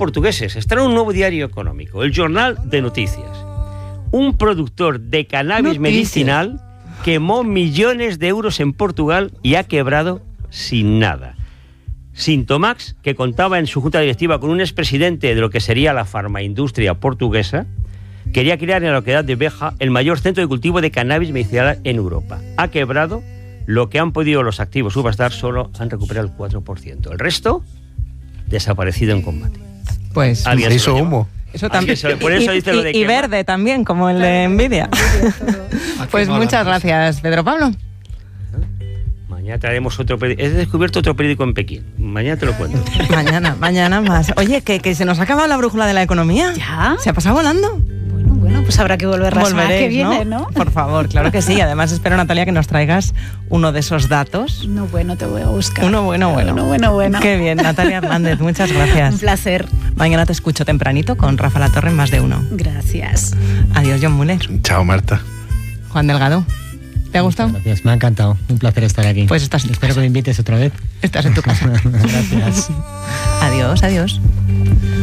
portugueses. Estrenan un nuevo diario económico, el Jornal de Noticias. Un productor de cannabis medicinal quemó millones de euros en Portugal y ha quebrado sin nada. Sintomax, que contaba en su junta directiva con un expresidente de lo que sería la farmaindustria portuguesa, quería crear en la localidad de Beja el mayor centro de cultivo de cannabis medicinal en Europa. Ha quebrado. Lo que han podido los activos subastar solo han recuperado el 4%. El resto, desaparecido en combate. Pues se hizo humo. Eso también. Por eso dice lo de y verde también, como el de Nvidia. Pues muchas gracias, Pedro Pablo. Mañana traeremos otro periódico. He descubierto otro periódico en Pekín. Mañana te lo cuento. Mañana más. Oye, que se nos ha acabado la brújula de la economía. ¿Ya? ¿Se ha pasado volando? Bueno, pues habrá que volver la semana que viene, ¿no? Por favor, claro que sí. Además, espero, Natalia, que nos traigas uno de esos datos. Uno bueno te voy a buscar. Uno bueno. Qué bien, Natalia Hernández, muchas gracias. Un placer. Mañana te escucho tempranito con Rafa Latorre en Más de Uno. Gracias. Adiós, John Muller. Chao, Marta. Juan Delgado. ¿Te ha gustado? Gracias, me ha encantado. Un placer estar aquí. Pues estás en tu Espero casa. que me invites otra vez. Estás en tu casa. Gracias. Adiós.